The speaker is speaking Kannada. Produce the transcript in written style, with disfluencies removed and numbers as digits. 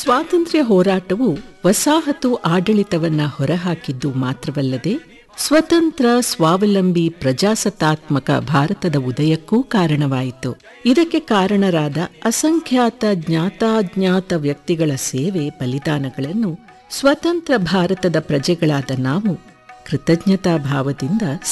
ಸ್ವಾತಂತ್ರ್ಯ ಹೋರಾಟವು ವಸಾಹತು ಆಡಳಿತವನ್ನ ಹೊರಹಾಕಿದ್ದು ಮಾತ್ರವಲ್ಲದೆ ಸ್ವತಂತ್ರ ಸ್ವಾವಲಂಬಿ ಪ್ರಜಾಸತ್ತಾತ್ಮಕ ಭಾರತದ ಉದಯಕ್ಕೂ ಕಾರಣವಾಯಿತು. ಇದಕ್ಕೆ ಕಾರಣರಾದ ಅಸಂಖ್ಯಾತ ಜ್ಞಾತಾಜ್ಞಾತ ವ್ಯಕ್ತಿಗಳ ಸೇವೆ ಬಲಿದಾನಗಳನ್ನು ಸ್ವತಂತ್ರ ಭಾರತದ ಪ್ರಜೆಗಳಾದ ನಾವು ಕೃತಜ್ಞತಾ ಭಾವದಿಂದ